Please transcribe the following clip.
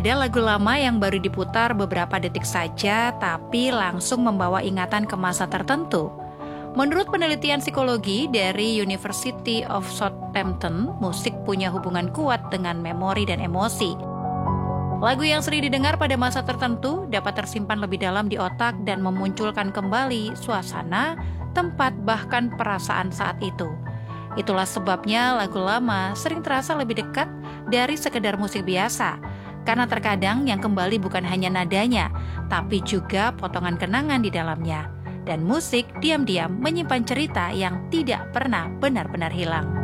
Ada lagu lama yang baru diputar beberapa detik saja, tapi langsung membawa ingatan ke masa tertentu. Menurut penelitian psikologi dari University of Southampton, musik punya hubungan kuat dengan memori dan emosi. Lagu yang sering didengar pada masa tertentu dapat tersimpan lebih dalam di otak dan memunculkan kembali suasana, tempat, bahkan perasaan saat itu. Itulah sebabnya lagu lama sering terasa lebih dekat dari sekedar musik biasa. Karena terkadang yang kembali bukan hanya nadanya, tapi juga potongan kenangan di dalamnya. Dan musik diam-diam menyimpan cerita yang tidak pernah benar-benar hilang.